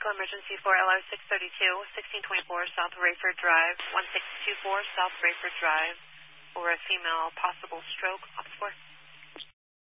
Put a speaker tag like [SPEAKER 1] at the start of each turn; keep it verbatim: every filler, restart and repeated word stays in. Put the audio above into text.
[SPEAKER 1] medical emergency for L R six thirty-two, sixteen twenty-four South Rayford Drive, one six two four South Rayford Drive, for a female possible stroke, ops four.